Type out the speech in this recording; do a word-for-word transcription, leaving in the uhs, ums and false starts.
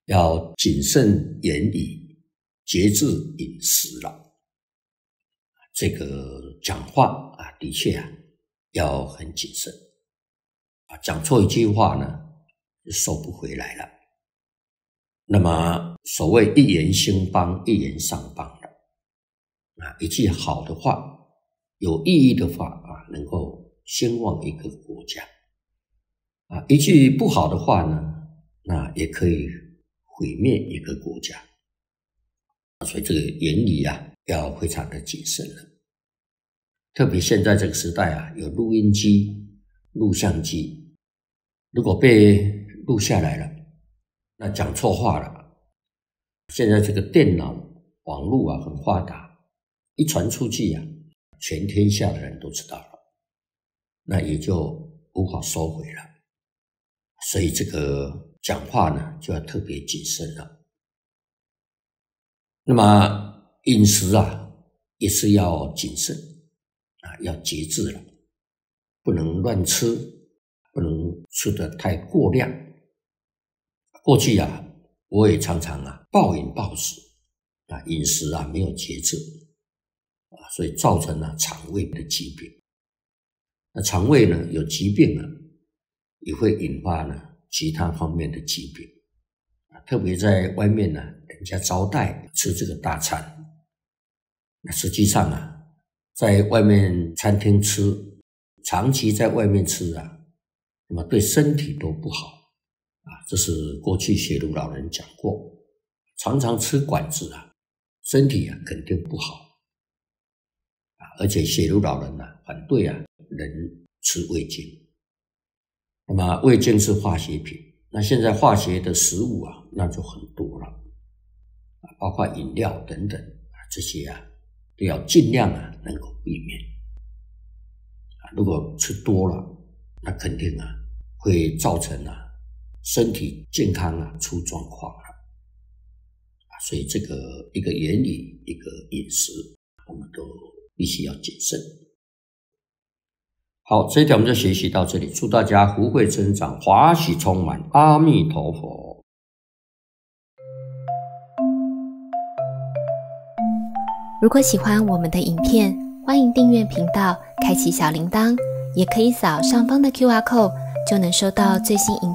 要谨慎言语，节制饮食了。这个讲话啊，的确啊，要很谨慎啊，讲错一句话呢，就收不回来了。那么所谓一言兴邦，一言丧邦了啊，一句好的话，有意义的话啊，能够兴旺一个国家啊，一句不好的话呢，那也可以毁灭一个国家。所以这个言语啊，要非常的谨慎了。特别现在这个时代啊，有录音机、录像机，如果被录下来了，那讲错话了。现在这个电脑、网络啊很发达，一传出去啊，全天下的人都知道了，那也就无法收回了。所以这个讲话呢，就要特别谨慎了。那么饮食啊，也是要谨慎啊，要节制了，不能乱吃，不能吃得太过量。过去啊，我也常常啊暴饮暴食啊，饮食啊没有节制啊，所以造成了肠胃的疾病。那肠胃呢有疾病啊，也会引发呢其他方面的疾病啊，特别在外面呢，人家招待吃这个大餐，那实际上啊，在外面餐厅吃，长期在外面吃啊，那么对身体都不好啊。这是过去血乳老人讲过，常常吃馆子啊，身体啊肯定不好啊。而且血乳老人啊反对啊人吃味精，那么味精是化学品，那现在化学的食物啊那就很多了啊，包括饮料等等啊，这些啊都要尽量啊能够避免啊。如果吃多了，那肯定啊会造成啊身体健康啊出状况了啊。所以这个一个言语，一个饮食，我们都必须要谨慎。好，这一条我们就学习到这里，祝大家福慧增长，华喜充满，阿弥陀佛。 如果喜欢我们的影片，欢迎订阅频道，开启小铃铛，也可以扫上方的 Q R code， 就能收到最新影